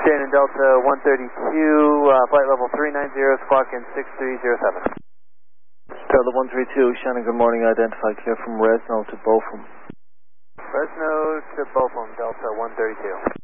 Shannon Delta 132, flight level 390, squawk in 6307. Delta 132, Shannon, good morning. Identify clear from Resno to Beaufort. Fresno to Beaufort, Delta 132.